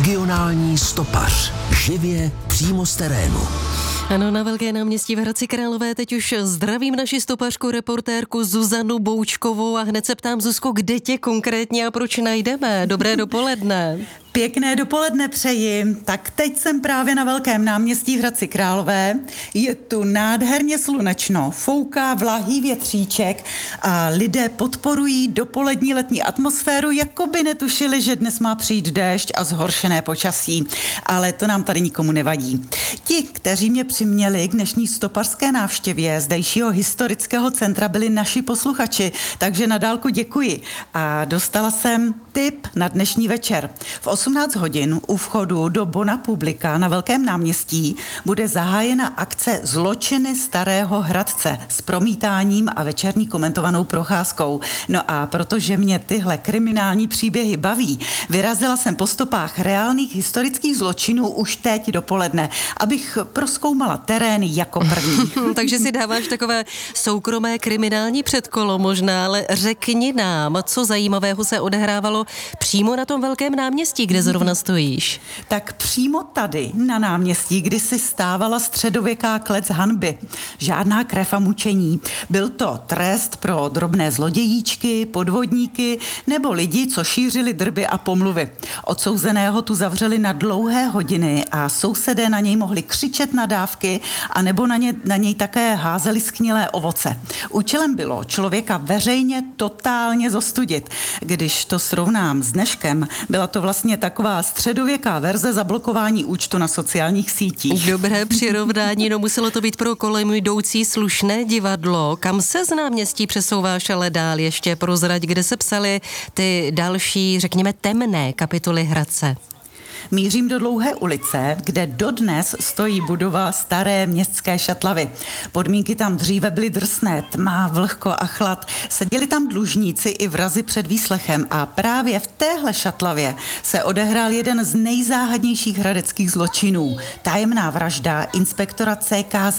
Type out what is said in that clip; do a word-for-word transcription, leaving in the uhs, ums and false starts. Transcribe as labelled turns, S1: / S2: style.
S1: Regionální stopař. Živě přímo z terénu.
S2: Ano, na Velké náměstí v Hradci Králové teď už zdravím naši stopařku, reportérku Zuzanu Boučkovou a hned se ptám, Zuzko, kde tě konkrétně a proč najdeme? Dobré dopoledne.
S3: Pěkné dopoledne přeji. Tak teď jsem právě na Velkém náměstí v Hradci Králové. Je tu nádherně slunečno, fouká vlahý větříček a lidé podporují dopolední letní atmosféru, jako by netušili, že dnes má přijít déšť a zhoršené počasí. Ale to nám tady nikomu nevadí. Ti, kteří mě přiměli k dnešní stopařské návštěvě zdejšího historického centra, byli naši posluchači, takže na dálku děkuji. A dostala jsem tip na dnešní večer. V osmnáct hodin u vchodu do Bona Publica na Velkém náměstí bude zahájena akce Zločiny starého Hradce s promítáním a večerní komentovanou procházkou. No a protože mě tyhle kriminální příběhy baví, vyrazila jsem po stopách reálných historických zločinů už teď dopoledne, abych prozkoumala terény jako první.
S2: Takže si dáváš takové soukromé kriminální předkolo možná, ale řekni nám, co zajímavého se odehrávalo přímo na tom Velkém náměstí, kde zrovna stojíš.
S3: Tak přímo tady na náměstí, kdy si stávala středověká klec hanby. Žádná krev a mučení. Byl to trest pro drobné zlodějíčky, podvodníky nebo lidi, co šířili drby a pomluvy. Odsouzeného tu zavřeli na dlouhé hodiny a sousedé na něj mohli křičet nadávky a nebo na, ně, na něj také házeli sknilé ovoce. Účelem bylo člověka veřejně totálně zostudit. Když to srovnám s dneškem, byla to vlastně taková středověká verze zablokování účtu na sociálních sítích.
S2: Dobré přirovnání, no muselo to být pro kolem jdoucí slušné divadlo. Kam se z náměstí přesouváš ale dál? Ještě prozrať, kde se psaly ty další, řekněme, temné kapitoly Hradce.
S3: Mířím do Dlouhé ulice, kde dodnes stojí budova staré městské šatlavy. Podmínky tam dříve byly drsné, tma, vlhko a chlad. Seděli tam dlužníci i vrazi před výslechem a právě v téhle šatlavě se odehrál jeden z nejzáhadnějších hradeckých zločinů. Tajemná vražda inspektora C K